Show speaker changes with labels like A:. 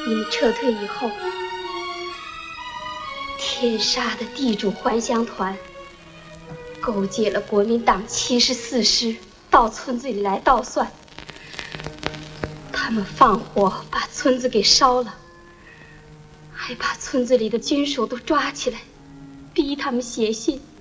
A: 你们撤退以后，天杀的地主还乡团勾结了国民党74师到村子里来捣蒜，他们放火把村子给烧了，还把村子里的军属都抓起来，逼他们写信。